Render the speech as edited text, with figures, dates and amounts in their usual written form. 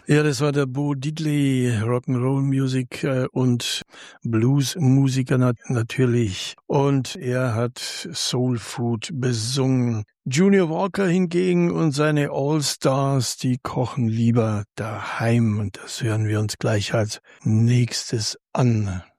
Ja, das war der Bo Diddley, Rock'n'Roll-Musik und Blues-Musiker natürlich. Und er hat Soul Food besungen. Junior Walker hingegen und seine All-Stars, die kochen lieber daheim. Und das hören wir uns gleich als nächstes an.